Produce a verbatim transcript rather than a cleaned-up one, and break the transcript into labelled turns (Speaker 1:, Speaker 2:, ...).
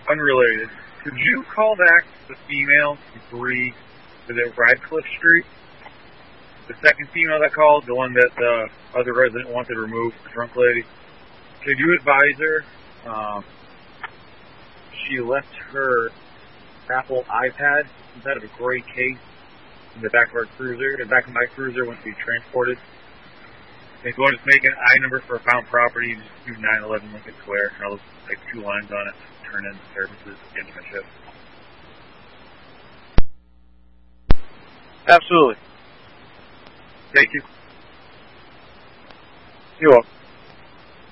Speaker 1: unrelated. Could you call back the female to three to the Radcliffe Street? The second female that called, the one that the other resident wanted removed, the drunk lady. Could you advise her? Um, she left her Apple iPad inside of a gray case in the back of our cruiser. The back of my cruiser went to be transported. If you want to make an I number for a found property, just do nine eleven Lincoln Square. And I'll just like two lines on it. Turn in services at the end of my shift.
Speaker 2: Absolutely.
Speaker 1: Thank you.
Speaker 2: You're welcome.